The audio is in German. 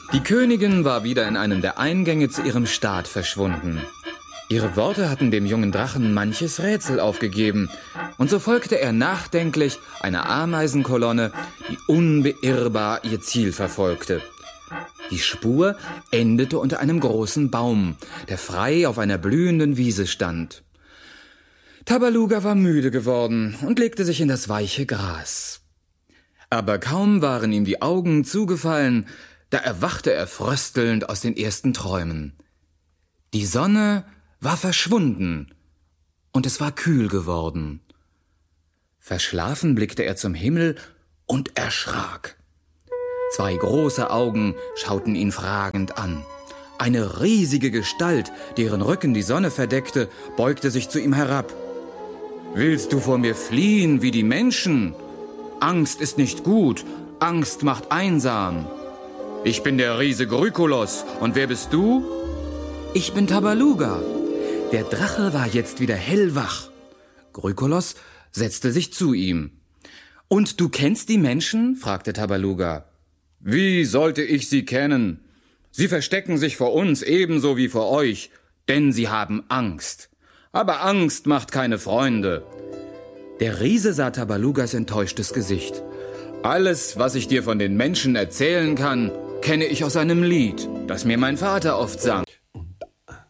Die Königin war wieder in einem der Eingänge zu ihrem Staat verschwunden. Ihre Worte hatten dem jungen Drachen manches Rätsel aufgegeben, und so folgte er nachdenklich einer Ameisenkolonne, die unbeirrbar ihr Ziel verfolgte. Die Spur endete unter einem großen Baum, der frei auf einer blühenden Wiese stand. Tabaluga war müde geworden und legte sich in das weiche Gras. Aber kaum waren ihm die Augen zugefallen, da erwachte er fröstelnd aus den ersten Träumen. Die Sonne war verschwunden und es war kühl geworden. Verschlafen blickte er zum Himmel und erschrak. 2 große Augen schauten ihn fragend an. Eine riesige Gestalt, deren Rücken die Sonne verdeckte, beugte sich zu ihm herab. »Willst du vor mir fliehen wie die Menschen? Angst ist nicht gut, Angst macht einsam. Ich bin der Riese Grykolos, und wer bist du?« »Ich bin Tabaluga.« Der Drache war jetzt wieder hellwach. Grykolos setzte sich zu ihm. »Und du kennst die Menschen?« fragte Tabaluga. »Wie sollte ich sie kennen? Sie verstecken sich vor uns ebenso wie vor euch, denn sie haben Angst. Aber Angst macht keine Freunde.« Der Riese sah Tabalugas enttäuschtes Gesicht. »Alles, was ich dir von den Menschen erzählen kann, kenne ich aus einem Lied, das mir mein Vater oft sang.